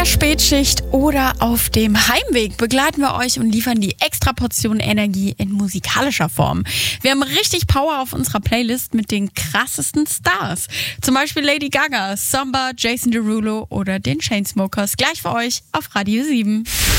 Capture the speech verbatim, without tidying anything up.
Spätschicht oder auf dem Heimweg begleiten wir euch und liefern die extra Portion Energie in musikalischer Form. Wir haben richtig Power auf unserer Playlist mit den krassesten Stars. Zum Beispiel Lady Gaga, Samba, Jason Derulo oder den Chainsmokers. Gleich für euch auf Radio sieben.